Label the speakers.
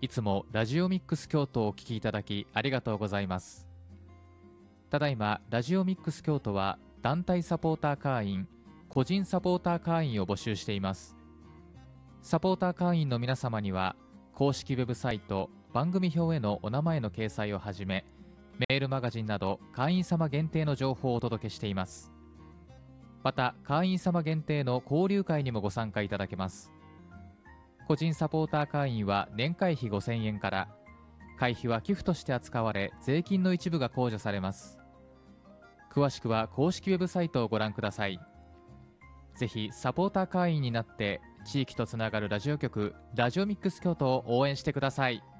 Speaker 1: いつもラジオミックス京都をお聞きいただきありがとうございます。ただいまラジオミックス京都は団体サポーター会員、個人サポーター会員を募集しています。サポーター会員の皆様には公式ウェブサイト、番組表へのお名前の掲載をはじめ、メールマガジンなど会員様限定の情報をお届けしています。また会員様限定の交流会にもご参加いただけます。個人サポーター会員は年会費5000円から、会費は寄付として扱われ税金の一部が控除されます。詳しくは公式ウェブサイトをご覧ください。ぜひサポーター会員になって地域とつながるラジオ局ラジオミックス京都を応援してください。